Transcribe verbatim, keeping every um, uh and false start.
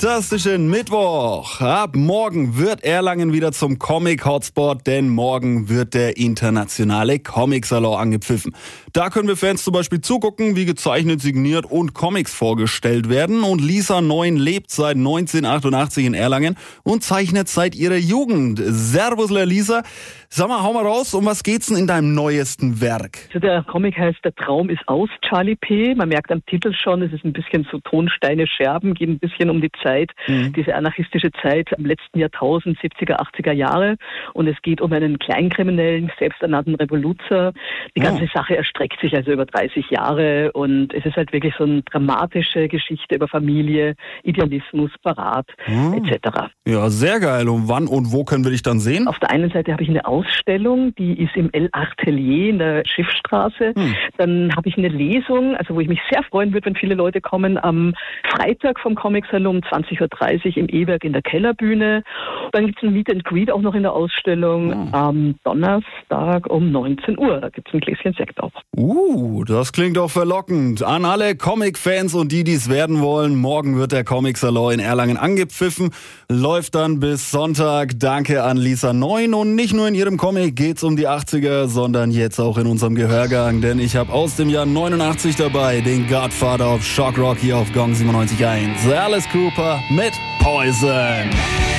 fantastischen Mittwoch. Ab morgen wird Erlangen wieder zum Comic-Hotspot, denn morgen wird der internationale Comic-Salon angepfiffen. Da können wir Fans zum Beispiel zugucken, wie gezeichnet, signiert und Comics vorgestellt werden. Und Lisa Neun lebt seit neunzehnhundertachtundachtzig in Erlangen und zeichnet seit ihrer Jugend. Servus, Lisa. Sag mal, hau mal raus, um was geht's denn in deinem neuesten Werk? Also der Comic heißt Der Traum ist aus, Charlie P. Man merkt am Titel schon, es ist ein bisschen so Tonsteine, Scherben, geht ein bisschen um die Zeit, mhm. diese anarchistische Zeit im letzten Jahrtausend, siebziger, achtziger Jahre. Und es geht um einen Kleinkriminellen, selbsternannten Revoluzer. Die ganze oh. Sache erstreckt sich also über dreißig Jahre und es ist halt wirklich so eine dramatische Geschichte über Familie, Idealismus, Verrat oh. et cetera. Ja, sehr geil. Und wann und wo können wir dich dann sehen? Auf der einen Seite habe ich eine Ausstellung, die ist im El Atelier in der Schiffstraße. Hm. Dann habe ich eine Lesung, also wo ich mich sehr freuen würde, wenn viele Leute kommen, am Freitag vom Comic-Salon um zwanzig Uhr dreißig im E-Werk in der Kellerbühne. Dann gibt es ein Meet and Greet auch noch in der Ausstellung hm. am Donnerstag um neunzehn Uhr. Da gibt es ein Gläschen Sekt auch. Uh, das klingt doch verlockend. An alle Comic-Fans und die, die es werden wollen, morgen wird der Comic-Salon in Erlangen angepfiffen. Läuft dann bis Sonntag. Danke an Lisa Neun. Und nicht nur in ihrem Comic geht's um die achtziger, sondern jetzt auch in unserem Gehörgang. Denn ich habe aus dem Jahr neunundachtzig dabei den Godfather of Shock Rock hier auf Gong siebenundneunzig Komma eins. Alice Cooper mit Poison.